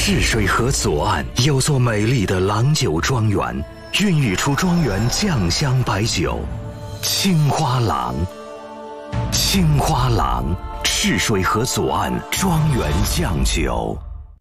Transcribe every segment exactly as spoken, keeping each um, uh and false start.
泗水河左岸有座美丽的郎酒庄园，孕育出庄园酱香白酒青花郎。青花郎，泗水河左岸庄园酱酒。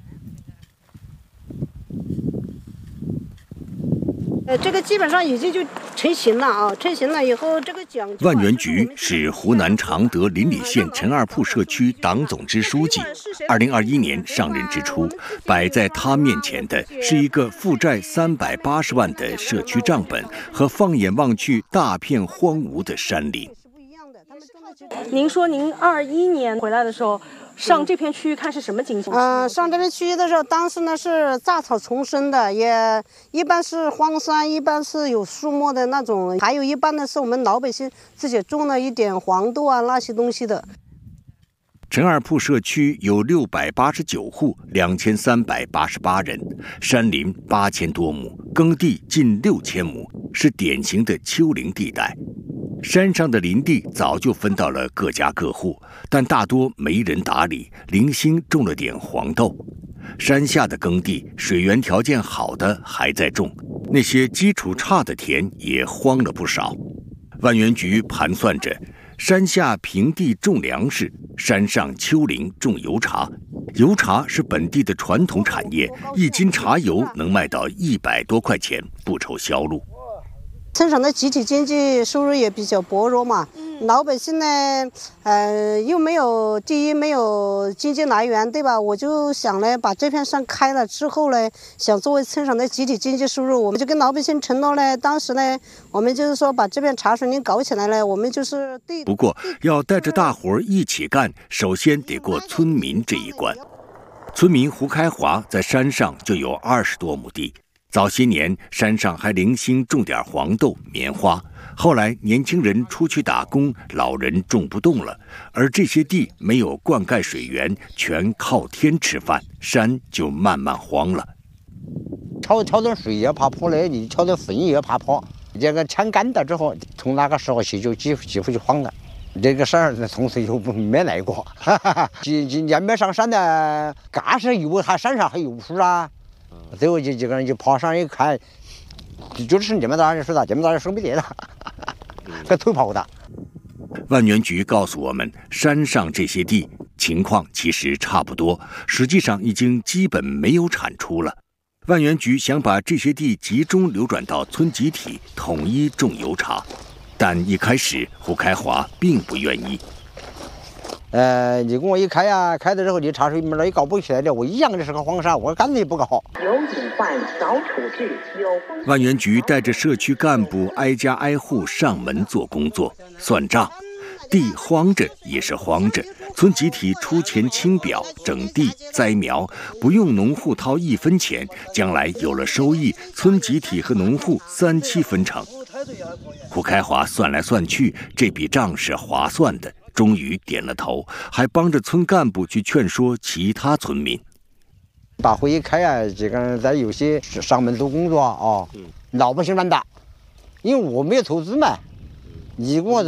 呃，这个基本上已经就成型了啊！成型了以后，这个奖。 万源菊是湖南常德邻里县陈二铺社区党总支书记。二零二一年上任之初，摆在他面前的是一个负债三百八十万的社区账本和放眼望去大片荒芜的山林。 您说您二一年回来的时候，上这片区域看是什么景象？ 嗯、呃，上这片区域的时候，当时呢是杂草丛生的，也一般是荒山，一般是有树木的那种，还有一般呢是我们老百姓自己种了一点黄豆啊那些东西的。 陈二铺社区有六百八十九户，两千三百八十八人，山林八千多亩，耕地近六千亩，是典型的丘陵地带。山上的林地早就分到了各家各户，但大多没人打理，零星种了点黄豆。山下的耕地，水源条件好的还在种，那些基础差的田也荒了不少。万源菊盘算着，山下平地种粮食，山上丘陵种油茶。油茶是本地的传统产业，一斤茶油能卖到一百多块钱，不愁销路。 村上的集体经济收入也比较薄弱嘛，嗯、老百姓呢，呃，又没有第一没有经济来源，对吧？我就想呢，把这片山开了之后呢，想作为村上的集体经济收入，我们就跟老百姓承诺呢，当时呢，我们就是说把这片茶水林搞起来呢，我们就是对。 不过要带着大伙儿一起干，首先得过村民这一关。村民胡开华在山上就有二十多亩地。早些年，山上还零星种点黄豆、棉花。后来，年轻人出去打工，老人种不动了，而这些地没有灌溉水源，全靠天吃饭，山就慢慢荒了。 挑挑点水也怕破嘞，你挑点粪也怕破。这个铲干了之后，从那个时候起就几乎几乎就荒了。这个山上从此就没来过。哈哈哈，今今年没上山的，嘎是有，还山上还有树啊。最后就几个人就爬上一看，就是这么大的树的，这么大的树没得了，跟头跑的。 万源菊告诉我们，山上这些地情况其实差不多，实际上已经基本没有产出了。万源菊想把这些地集中流转到村集体，统一种油茶，但一开始胡开华并不愿意。 呃，你跟我一开呀、啊，开的时候你茶水门那也搞不起来的，我一样的是个荒山，我干的也不搞。 有隐患早处置，有风。 万源菊带着社区干部挨家挨户上门做工作，算账。地荒着也是荒着，村集体出钱清表、整地、栽苗，不用农户掏一分钱，将来有了收益，村集体和农户三七分成。胡开华算来算去，这笔账是划算的。终于点了头，还帮着村干部去劝说其他村民。 把会一开啊，这个在有些上门做工作啊，老百姓难打，因为我没有投资嘛，你给我